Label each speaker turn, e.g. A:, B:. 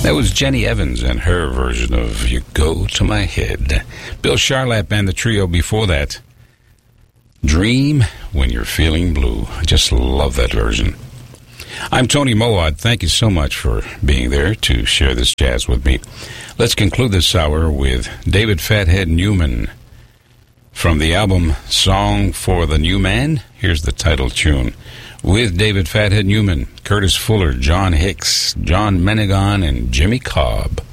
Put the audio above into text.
A: That was Jenny Evans and her version of You Go to My Head. Bill Charlap and the trio before that. Dream When You're Feeling Blue. I just love that version. I'm Tony Mowat. Thank you so much for being there to share this jazz with me. Let's conclude this hour with David Fathead Newman. From the album Song for the New Man, here's the title tune. With David Fathead Newman, Curtis Fuller, John Hicks, John Menegon, and Jimmy Cobb.